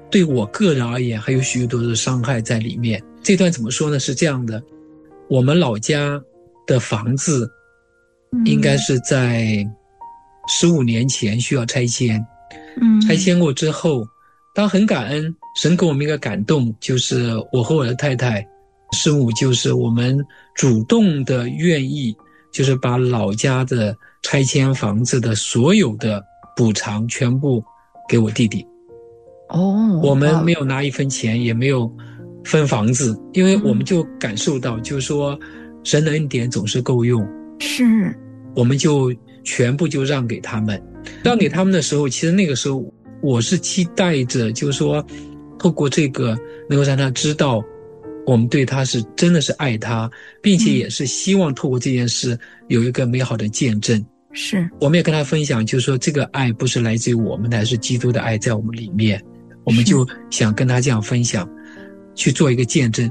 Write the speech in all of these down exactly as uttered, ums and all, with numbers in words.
对我个人而言还有许多的伤害在里面。这段怎么说呢？是这样的，我们老家的房子应该是在十五年前需要拆迁，嗯，拆迁过之后，当很感恩，神给我们一个感动，就是我和我的太太师母，就是我们主动的愿意，就是把老家的拆迁房子的所有的补偿全部给我弟弟。 哦， 我们没有拿一分钱，也没有分房子，因为我们就感受到，就是说神的恩典总是够用， 是， 我们就全部就让给他们。让给他们的时候，其实那个时候我是期待着，就是说透过这个能够让他知道我们对他是真的是爱他，并且也是希望透过这件事有一个美好的见证。 是， 我们也跟他分享，就是说这个爱不是来自于我们的，而是基督的爱在我们里面，我们就想跟他这样分享，去做一个见证。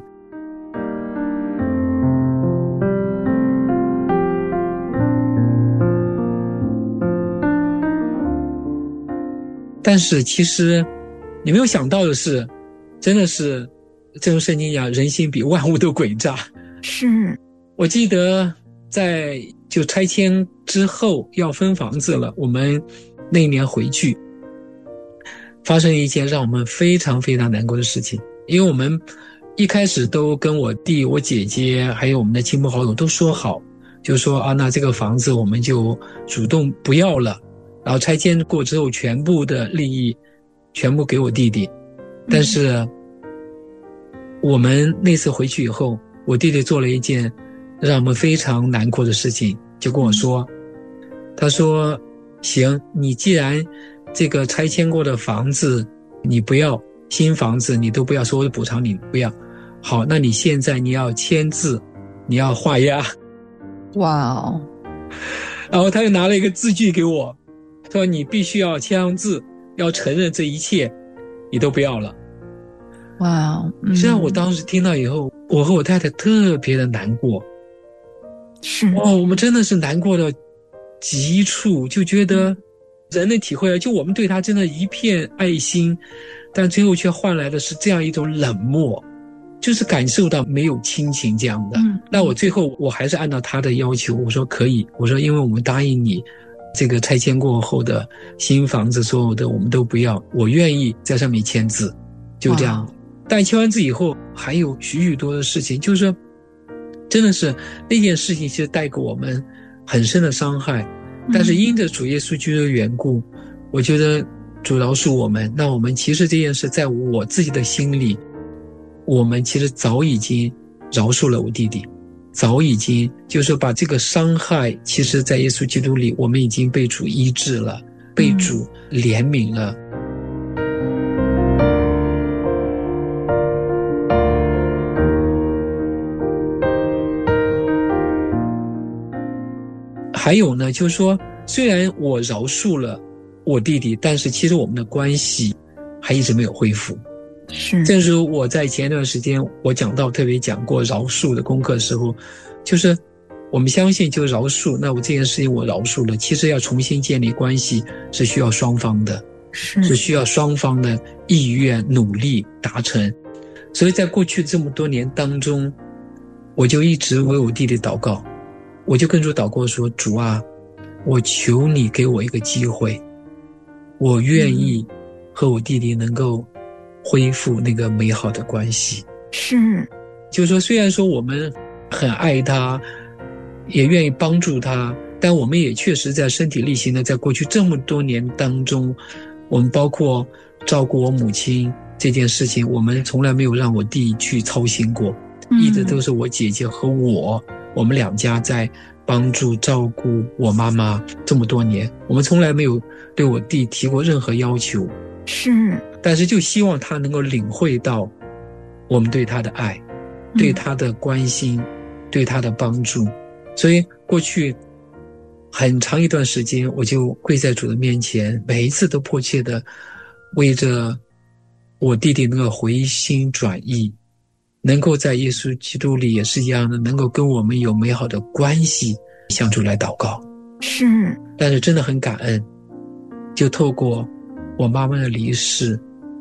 但是其实你没有想到的是，真的是正如圣经讲，人心比万物都诡诈。 是， 我记得在就拆迁之后要分房子了，我们那一年回去发生一件让我们非常非常难过的事情。因为我们一开始都跟我弟我姐姐还有我们的亲朋好友都说好，就说啊，那这个房子我们就主动不要了，然后拆迁过之后全部的利益全部给我弟弟。但是我们那次回去以后，我弟弟做了一件让我们非常难过的事情，就跟我说，他说行，你既然这个拆迁过的房子你不要，新房子你都不要，所有的补偿你不要，好，那你现在你要签字，你要画押。 哇哦！ 然后他就拿了一个字据给我，他说你必须要签上字，要承认这一切你都不要了。 哇哦！ 实际上我当时听到以后，我和我太太特别的难过。 是哦，我们真的是难过到极处，就觉得人能体会了，就我们对他真的一片爱心，但最后却换来的是这样一种冷漠，就是感受到没有亲情这样的。嗯，那我最后我还是按照他的要求，我说可以，我说因为我们答应你这个拆迁过后的新房子所有的我们都不要，我愿意在上面签字，就这样。但签完字以后还有许许多的事情，就是说真的是那件事情其实带给我们很深的伤害，但是因着主耶稣基督的缘故，我觉得主饶恕我们。那我们其实这件事在我自己的心里，我们其实早已经饶恕了我弟弟，早已经就是说把这个伤害，其实在耶稣基督里我们已经被主医治了，被主怜悯了。还有呢，就是说虽然我饶恕了我弟弟，但是其实我们的关系还一直没有恢复。 是， 正如我在前一段时间我讲到特别讲过饶恕的功课的时候，就是我们相信就饶恕，那我这件事情我饶恕了，其实要重新建立关系是需要双方的， 是是需要双方的意愿努力达成。所以在过去这么多年当中，我就一直为我弟弟祷告，我就跟主祷告说，主啊，我求你给我一个机会，我愿意和我弟弟能够恢复那个美好的关系。 是， 就是说虽然说我们很爱他，也愿意帮助他，但我们也确实在身体力行的在过去这么多年当中，我们包括照顾我母亲这件事情，我们从来没有让我弟去操心过，一直都是我姐姐和我我们两家在帮助照顾我妈妈这么多年，我们从来没有对我弟提过任何要求。 是， 但是就希望他能够领会到我们对他的爱，对他的关心，对他的帮助。所以过去很长一段时间，我就跪在主的面前，每一次都迫切的为着我弟弟能够回心转意，能够在耶稣基督里也是一样的，能够跟我们有美好的关系，向主来祷告。 是， 但是真的很感恩，就透过我妈妈的离世，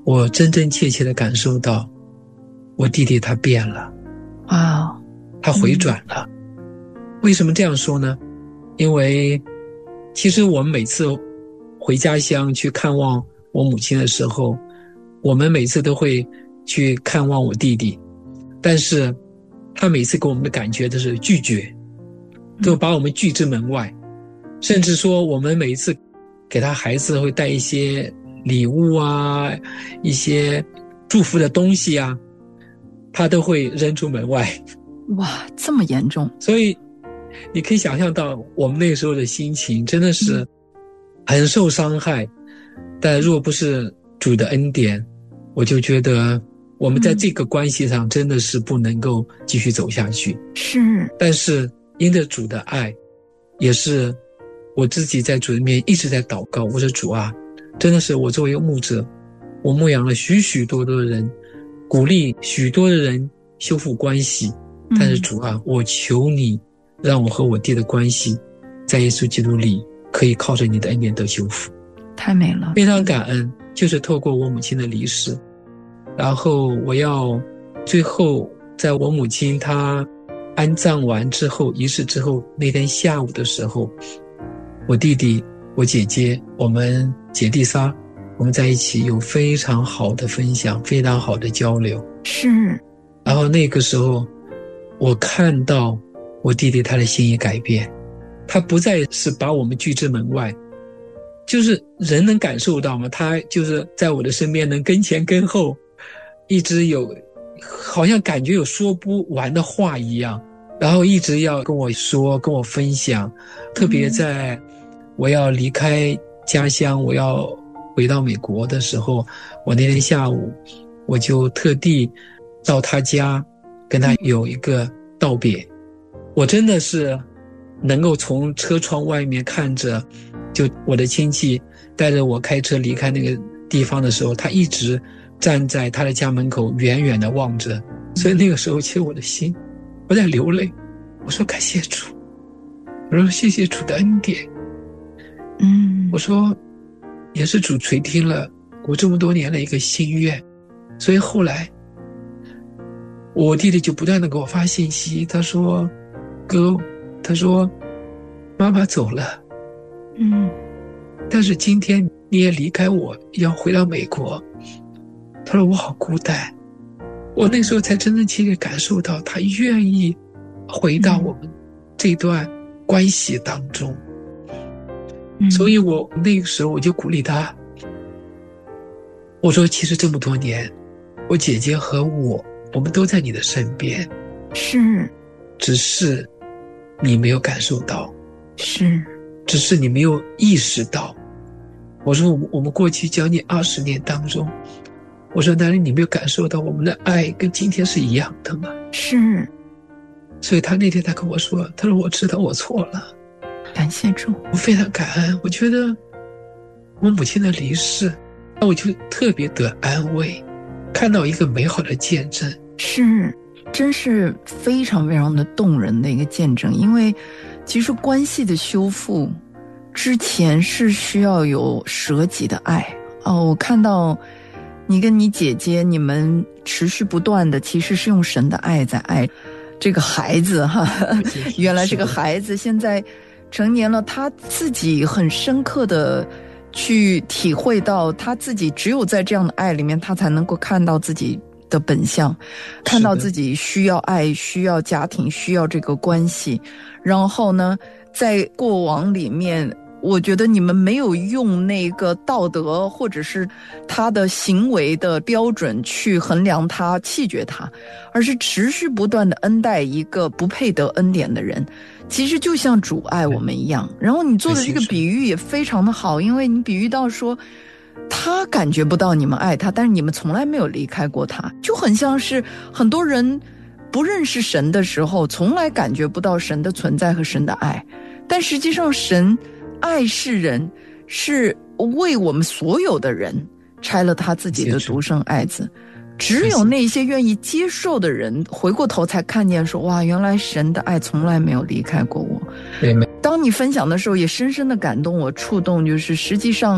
我真真切切的感受到我弟弟他变了， 哇， 他回转了、嗯、为什么这样说呢？因为其实我们每次回家乡去看望我母亲的时候，我们每次都会去看望我弟弟，但是他每次给我们的感觉都是拒绝，都把我们拒之门外、嗯、甚至说我们每一次给他孩子会带一些礼物啊，一些祝福的东西啊，他都会扔出门外。 哇，这么严重。 所以你可以想象到我们那个时候的心情真的是很受伤害、嗯、但若不是主的恩典，我就觉得我们在这个关系上真的是不能够继续走下去。 是， 但是因着主的爱，也是我自己在主的面一直在祷告，我说主啊，真的是我作为一个牧者，我牧养了许许多多的人，鼓励许多的人修复关系，但是主啊、嗯、我求你让我和我弟的关系在耶稣基督里可以靠着你的恩典得修复。 太美了， 非常感恩，就是透过我母亲的离世，然后我要最后在我母亲她安葬完之后，仪式之后那天下午的时候，我弟弟我姐姐我们姐弟仨我们在一起有非常好的分享，非常好的交流。 是， 然后那个时候我看到我弟弟他的心意改变，他不再是把我们拒之门外，就是人能感受到吗？他就是在我的身边能跟前跟后，一直有好像感觉有说不完的话一样，然后一直要跟我说跟我分享。特别在我要离开家乡我要回到美国的时候，我那天下午我就特地到他家跟他有一个道别。我真的是能够从车窗外面看着，就我的亲戚带着我开车离开那个地方的时候，他一直站在他的家门口远远地望着。所以那个时候其实我的心我在流泪，我说感谢主，我说谢谢主的恩典， 嗯， 我说也是主垂听了我这么多年的一个心愿。所以后来我弟弟就不断地给我发信息，他说哥，他说妈妈走了， 嗯， 但是今天你也离开我要回到美国，他说我好孤单。我那时候才真正切切感受到他愿意回到我们这段关系当中、嗯、所以我那个时候我就鼓励他，我说其实这么多年我姐姐和我我们都在你的身边， 是， 只是你没有感受到， 是， 只是你没有意识到。我说我们过去将近二十年当中，我说难道你没有感受到我们的爱跟今天是一样的吗？ 是。 所以他那天他跟我说，他说我知道我错了， 感谢主， 我非常感恩。我觉得我母亲的离世，那我就特别得安慰，看到一个美好的见证。 是，真是非常非常的动人的一个见证。因为其实关系的修复之前是需要有舍己的爱哦。我看到你跟你姐姐你们持续不断的其实是用神的爱在爱这个孩子哈，原来这个孩子现在成年了，他自己很深刻的去体会到他自己只有在这样的爱里面他才能够看到自己的本相，看到自己需要爱，需要家庭，需要这个关系。然后呢在过往里面我觉得你们没有用那个道德或者是他的行为的标准去衡量他弃绝他，而是持续不断的恩待一个不配得恩典的人，其实就像主爱我们一样。然后你做的这个比喻也非常的好，因为你比喻到说他感觉不到你们爱他，但是你们从来没有离开过他，就很像是很多人不认识神的时候从来感觉不到神的存在和神的爱，但实际上神爱世人，是为我们所有的人拆了他自己的独生爱子。只有那些愿意接受的人回过头才看见说，哇，原来神的爱从来没有离开过我。当你分享的时候也深深的感动我，触动，就是实际上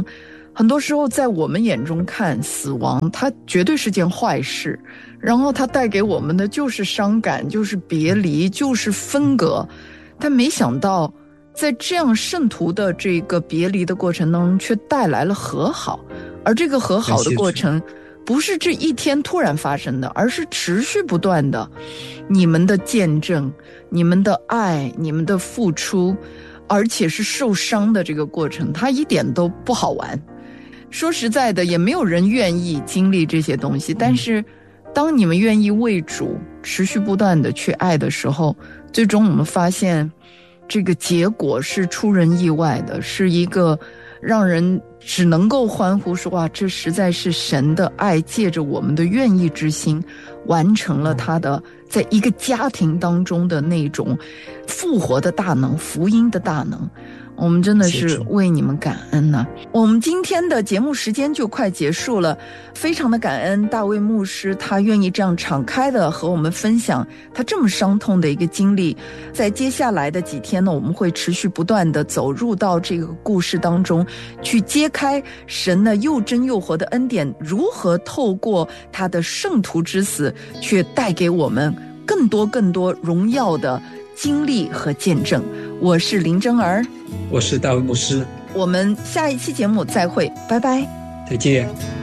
很多时候在我们眼中看死亡，它绝对是件坏事，然后它带给我们的就是伤感，就是别离，就是分隔。但没想到在这样圣徒的这个别离的过程当中，却带来了和好。而这个和好的过程不是这一天突然发生的，而是持续不断的，你们的见证，你们的爱，你们的付出，而且是受伤的这个过程，它一点都不好玩。说实在的，也没有人愿意经历这些东西，但是当你们愿意为主持续不断的去爱的时候，最终我们发现这个结果是出人意外的，是一个让人只能够欢呼说，哇，这实在是神的爱借着我们的愿意之心完成了他的在一个家庭当中的那种复活的大能，福音的大能。我们真的是为你们感恩呢、啊。我们今天的节目时间就快结束了，非常的感恩大卫牧师，他愿意这样敞开的和我们分享他这么伤痛的一个经历。在接下来的几天呢，我们会持续不断的走入到这个故事当中，去揭开神的又真又活的恩典如何透过他的圣徒之死，却带给我们更多更多荣耀的经历和见证。我是林真儿， 我是大卫牧师， 我们下一期节目再会，拜拜， 再见。